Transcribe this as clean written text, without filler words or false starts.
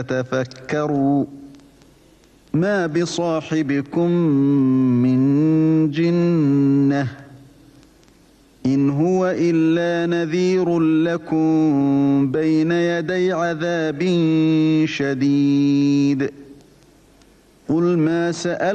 تفكروا ما بصاحبكم من جنة إن هو إلا نذير لكم بين يدي عذاب شديد قل ما سأل